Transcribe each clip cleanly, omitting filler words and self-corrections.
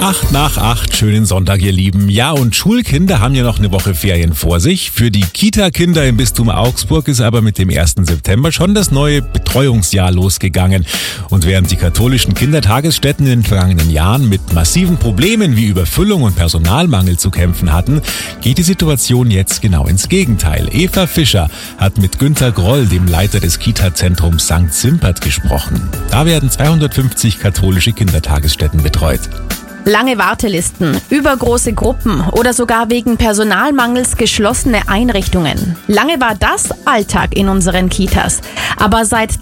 8:08, schönen Sonntag, ihr Lieben. Ja, und Schulkinder haben ja noch eine Woche Ferien vor sich. Für die Kita-Kinder im Bistum Augsburg ist aber mit dem 1. September schon das neue Betreuungsjahr losgegangen. Und während die katholischen Kindertagesstätten in den vergangenen Jahren mit massiven Problemen wie Überfüllung und Personalmangel zu kämpfen hatten, geht die Situation jetzt genau ins Gegenteil. Eva Fischer hat mit Günter Groll, dem Leiter des Kita-Zentrums St. Simpert, gesprochen. Da werden 250 katholische Kindertagesstätten betreut. Lange Wartelisten, übergroße Gruppen oder sogar wegen Personalmangels geschlossene Einrichtungen. Lange war das Alltag in unseren Kitas. Aber seit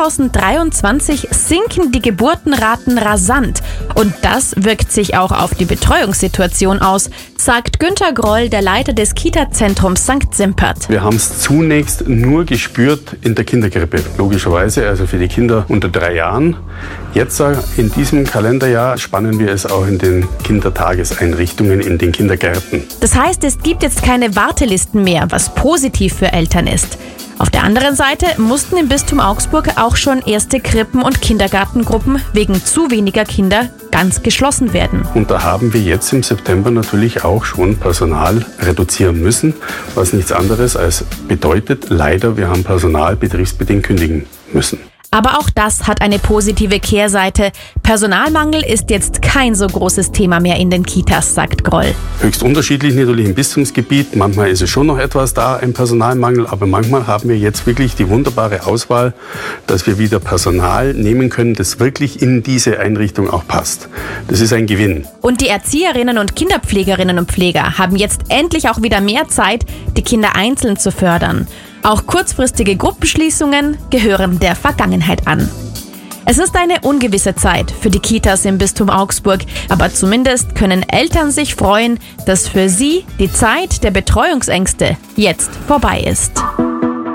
2023 sinken die Geburtenraten rasant. Und das wirkt sich auch auf die Betreuungssituation aus, sagt Günter Groll, der Leiter des Kita-Zentrums St. Simpert. Wir haben es zunächst nur gespürt in der Kinderkrippe, logischerweise, also für die Kinder unter 3 Jahren. Jetzt in diesem Kalenderjahr spannen wir es auch in den Kindertageseinrichtungen, in den Kindergärten. Das heißt, es gibt jetzt keine Wartelisten mehr, was positiv für Eltern ist. Auf der anderen Seite mussten im Bistum Augsburg auch schon erste Krippen- und Kindergartengruppen wegen zu weniger Kinder ganz geschlossen werden. Und da haben wir jetzt im September natürlich auch schon Personal reduzieren müssen, was nichts anderes als bedeutet, leider, wir haben Personal betriebsbedingt kündigen müssen. Aber auch das hat eine positive Kehrseite. Personalmangel ist jetzt kein so großes Thema mehr in den Kitas, sagt Groll. Höchst unterschiedlich natürlich im Bistumsgebiet. Manchmal ist es schon noch etwas da, ein Personalmangel. Aber manchmal haben wir jetzt wirklich die wunderbare Auswahl, dass wir wieder Personal nehmen können, das wirklich in diese Einrichtung auch passt. Das ist ein Gewinn. Und die Erzieherinnen und Kinderpflegerinnen und Pfleger haben jetzt endlich auch wieder mehr Zeit, die Kinder einzeln zu fördern. Auch kurzfristige Gruppenschließungen gehören der Vergangenheit an. Es ist eine ungewisse Zeit für die Kitas im Bistum Augsburg, aber zumindest können Eltern sich freuen, dass für sie die Zeit der Betreuungsängste jetzt vorbei ist.